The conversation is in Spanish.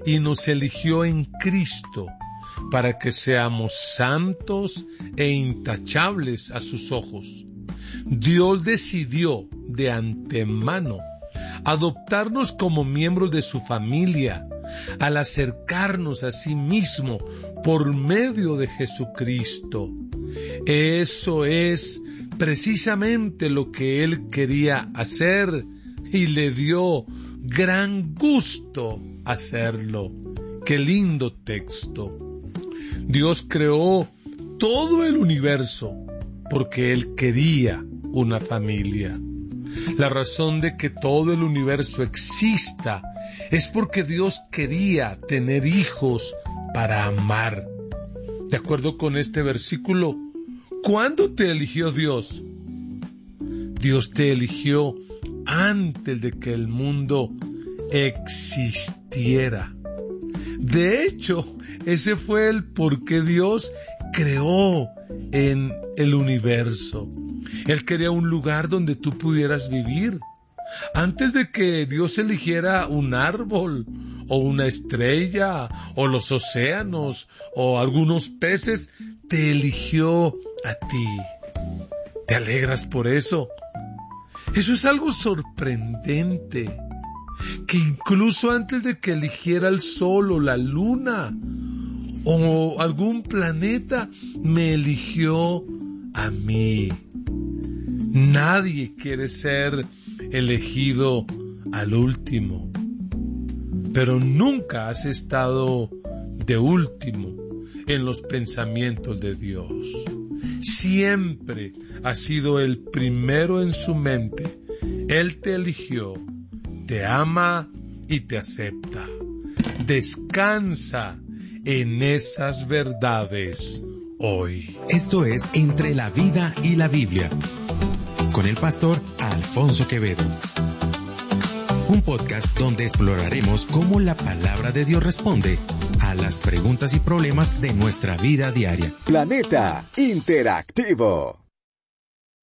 y nos eligió en Cristo para que seamos santos e intachables a sus ojos. Dios decidió de antemano adoptarnos como miembros de su familia al acercarnos a sí mismo por medio de Jesucristo. Eso es precisamente lo que Él quería hacer y le dio gran gusto hacerlo. ¡Qué lindo texto! Dios creó todo el universo porque Él quería una familia. La razón de que todo el universo exista es porque Dios quería tener hijos para amar. De acuerdo con este versículo, ¿cuándo te eligió Dios? Dios te eligió antes de que el mundo existiera. De hecho, ese fue el por qué Dios creó en el universo. Él quería un lugar donde tú pudieras vivir. Antes de que Dios eligiera un árbol, o una estrella, o los océanos, o algunos peces, te eligió a ti. ¿Te alegras por eso? Eso es algo sorprendente, que incluso antes de que eligiera el sol o la luna, o algún planeta, me eligió a mí. Nadie quiere ser elegido al último, pero nunca has estado de último en los pensamientos de Dios. Siempre has sido el primero en su mente. Él te eligió, te ama y te acepta. Descansa en esas verdades hoy. Esto es Entre la Vida y la Biblia, con el pastor Alfonso Quevedo. Un podcast donde exploraremos cómo la palabra de Dios responde a las preguntas y problemas de nuestra vida diaria. Planeta Interactivo.